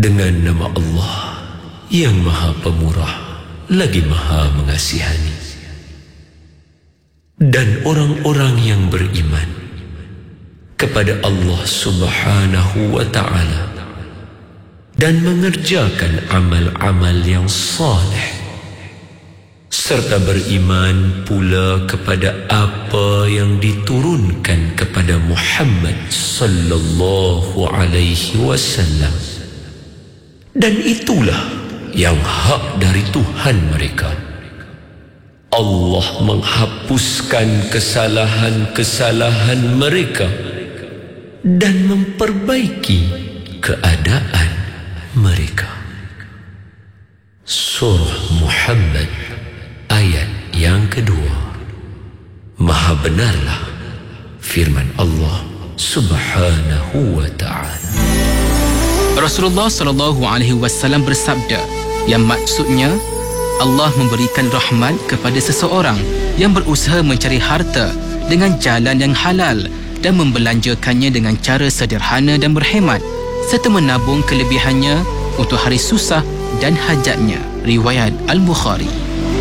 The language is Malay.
Dengan nama Allah yang Maha Pemurah lagi Maha Mengasihani. Dan orang-orang yang beriman kepada Allah Subhanahu wa ta'ala dan mengerjakan amal-amal yang saleh, serta beriman pula kepada apa yang diturunkan kepada Muhammad sallallahu alaihi wasallam. Dan itulah yang hak dari Tuhan mereka. Allah menghapuskan kesalahan-kesalahan mereka dan memperbaiki keadaan mereka. Surah Muhammad ayat yang kedua. Maha benarlah firman Allah Subhanahu wa ta'ala. Rasulullah SAW bersabda, yang maksudnya Allah memberikan rahmat kepada seseorang yang berusaha mencari harta dengan jalan yang halal dan membelanjakannya dengan cara sederhana dan berhemat, serta menabung kelebihannya untuk hari susah dan hajatnya. Riwayat Al-Bukhari.